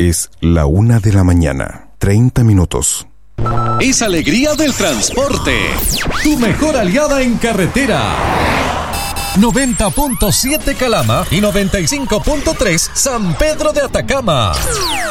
Es la 1:00 a.m, 30 minutos. Es alegría del transporte. Tu mejor aliada en carretera. 90.7 Calama y 95.3 San Pedro de Atacama.